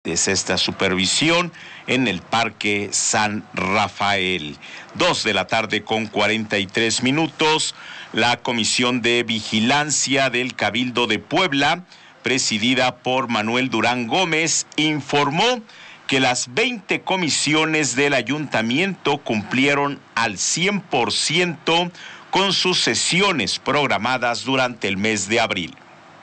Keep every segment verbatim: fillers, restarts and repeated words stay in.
Es esta supervisión en el Parque San Rafael. Dos de la tarde con cuarenta y tres minutos. La Comisión de Vigilancia del Cabildo de Puebla, presidida por Manuel Durán Gómez, informó que las veinte comisiones del ayuntamiento cumplieron al cien por ciento con sus sesiones programadas durante el mes de abril.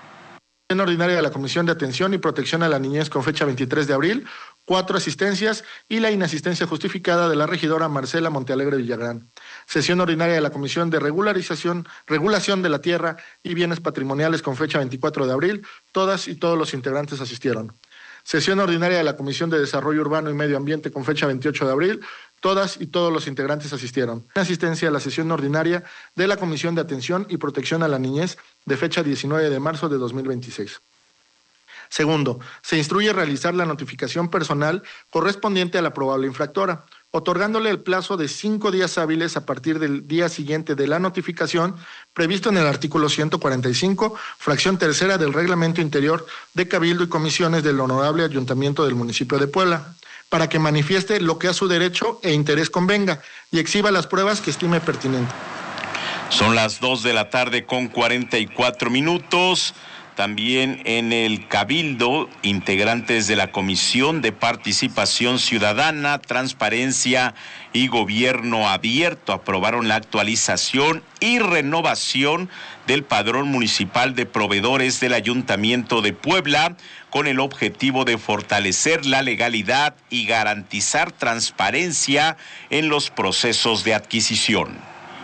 Ordinaria de la Comisión de Atención y Protección a la Niñez con fecha veintitrés de abril, cuatro asistencias y la inasistencia justificada de la regidora Marcela Montealegre Villagrán. Sesión ordinaria de la Comisión de Regularización, Regulación de la Tierra y Bienes Patrimoniales con fecha veinticuatro de abril, todas y todos los integrantes asistieron. Sesión ordinaria de la Comisión de Desarrollo Urbano y Medio Ambiente con fecha veintiocho de abril, todas y todos los integrantes asistieron. Asistencia a la sesión ordinaria de la Comisión de Atención y Protección a la Niñez de fecha diecinueve de marzo de dos mil veintiséis. Segundo, se instruye realizar la notificación personal correspondiente a la probable infractora, otorgándole el plazo de cinco días hábiles a partir del día siguiente de la notificación previsto en el artículo ciento cuarenta y cinco, fracción tercera del Reglamento Interior de Cabildo y Comisiones del Honorable Ayuntamiento del Municipio de Puebla, para que manifieste lo que a su derecho e interés convenga y exhiba las pruebas que estime pertinentes. Son las dos de la tarde con cuarenta y cuatro minutos. También en el Cabildo, integrantes de la Comisión de Participación Ciudadana, Transparencia y Gobierno Abierto aprobaron la actualización y renovación del Padrón Municipal de Proveedores del Ayuntamiento de Puebla, con el objetivo de fortalecer la legalidad y garantizar transparencia en los procesos de adquisición.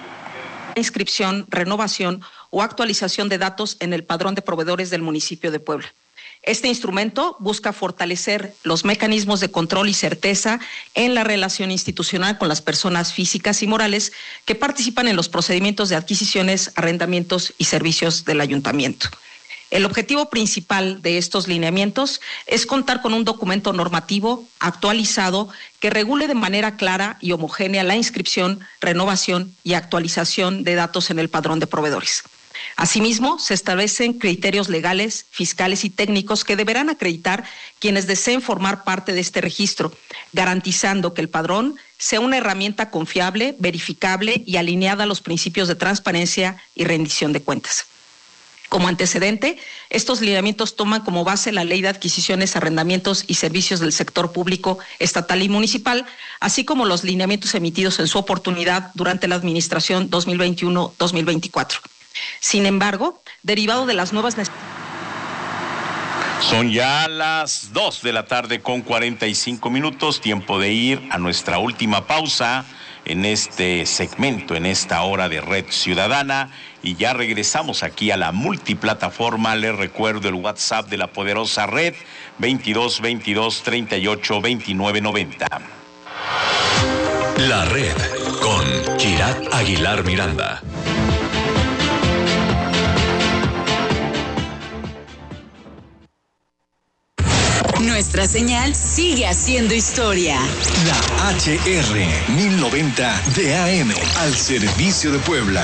Inscripción, renovación o actualización de datos en el Padrón de Proveedores del municipio de Puebla. Este instrumento busca fortalecer los mecanismos de control y certeza en la relación institucional con las personas físicas y morales que participan en los procedimientos de adquisiciones, arrendamientos y servicios del ayuntamiento. El objetivo principal de estos lineamientos es contar con un documento normativo actualizado que regule de manera clara y homogénea la inscripción, renovación y actualización de datos en el padrón de proveedores. Asimismo, se establecen criterios legales, fiscales y técnicos que deberán acreditar quienes deseen formar parte de este registro, garantizando que el padrón sea una herramienta confiable, verificable y alineada a los principios de transparencia y rendición de cuentas. Como antecedente, estos lineamientos toman como base la Ley de Adquisiciones, Arrendamientos y Servicios del Sector Público Estatal y Municipal, así como los lineamientos emitidos en su oportunidad durante la administración dos mil veintiuno dos mil veinticuatro. Sin embargo, derivado de las nuevas necesidades... Son ya las dos de la tarde con cuarenta y cinco minutos, tiempo de ir a nuestra última pausa en este segmento, en esta hora de Red Ciudadana, y ya regresamos aquí a la multiplataforma. Les recuerdo el WhatsApp de la poderosa red, veintidós veintidós treinta y ocho veintinueve noventa. La red con Kirat Aguilar Miranda. Nuestra señal sigue haciendo historia. La H R mil noventa de A M, al servicio de Puebla.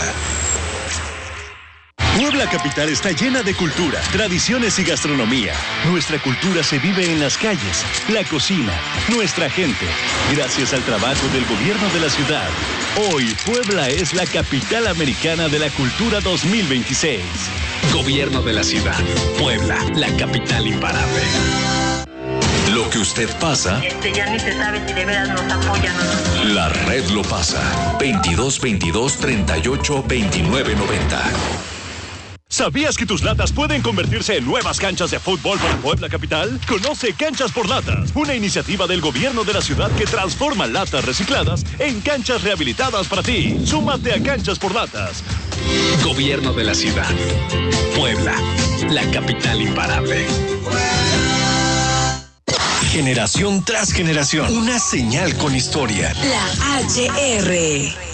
Puebla capital está llena de cultura, tradiciones y gastronomía. Nuestra cultura se vive en las calles, la cocina, nuestra gente. Gracias al trabajo del gobierno de la ciudad, hoy Puebla es la capital americana de la cultura dos mil veintiséis. Gobierno de la ciudad, Puebla, la capital imparable. Lo que usted pasa, este ya ni se sabe si de veras nos apoyan o no. La red lo pasa. veintidós veintidós treinta y ocho veintinueve noventa. ¿Sabías que tus latas pueden convertirse en nuevas canchas de fútbol para Puebla capital? Conoce Canchas por Latas, una iniciativa del gobierno de la ciudad que transforma latas recicladas en canchas rehabilitadas para ti. Súmate a Canchas por Latas. Gobierno de la ciudad, Puebla, la capital imparable. Generación tras generación, una señal con historia. La H R.